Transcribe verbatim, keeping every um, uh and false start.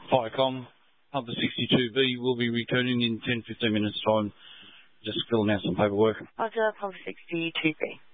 Firecom, Pumper sixty-two B will be returning in ten to fifteen minutes time. Just filling out some paperwork. Roger, Pumper sixty-two B.